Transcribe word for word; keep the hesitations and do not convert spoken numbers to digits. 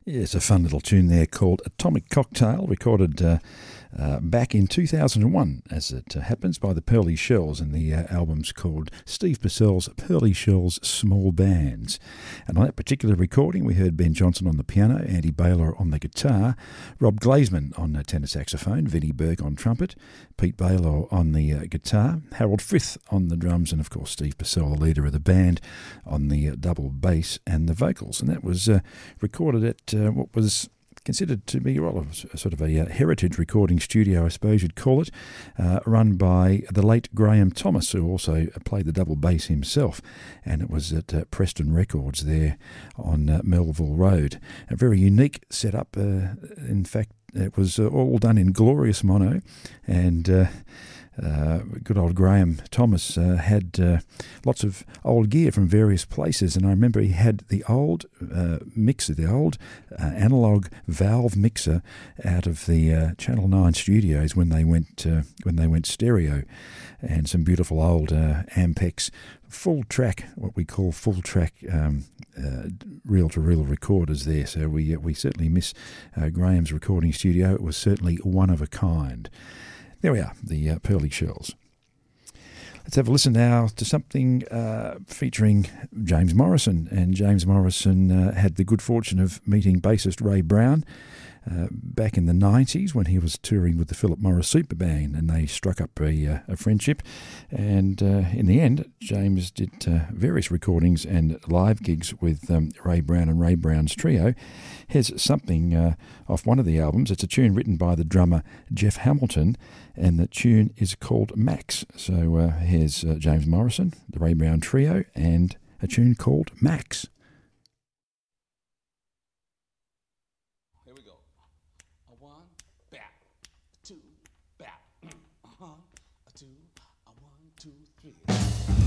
Yeah, it's a fun little tune there called Atomic Cocktail, recorded uh, uh, back in two thousand one, as it uh, happens, by the Pearly Shells, and the uh, album's called Steve Purcell's Pearly Shells Small Bands. And on that particular recording, we heard Ben Johnson on the piano, Andy Baylor on the guitar, Rob Glazeman on uh, tenor saxophone, Vinnie Burke on trumpet, Pete Baylor on the uh, guitar, Harold Frith on the drums, and of course Steve Purcell, the leader of the band, on the uh, double bass and the vocals. And that was uh, recorded at uh, what was considered to be well, a sort of a uh, heritage recording studio, I suppose you'd call it, uh, run by the late Graham Thomas, who also played the double bass himself, and it was at uh, Preston Records there on uh, Melville Road. A very unique setup. Uh, in fact, it was uh, all done in glorious mono, and uh, Uh, good old Graham Thomas uh, had uh, lots of old gear from various places, and I remember he had the old uh, mixer, the old uh, analog valve mixer out of the uh, Channel nine studios when they went uh, when they went stereo, and some beautiful old uh, Ampex full track, what we call full track um, uh, reel to reel recorders there. So we uh, we certainly miss uh, Graham's recording studio. It was certainly one of a kind. There we are, the uh, Pearly Shells. Let's have a listen now to something uh, featuring James Morrison. And James Morrison uh, had the good fortune of meeting bassist Ray Brown uh, back in the nineties when he was touring with the Philip Morris Super Band, and they struck up a, uh, a friendship. And uh, in the end, James did uh, various recordings and live gigs with um, Ray Brown and Ray Brown's trio. Here's something uh, off one of the albums. It's a tune written by the drummer Jeff Hamilton, and the tune is called Max. So uh, here's uh, James Morrison, the Ray Brown Trio, and a tune called Max. Here we go. A one, back, two, back, uh-huh, a two, a one, two, three.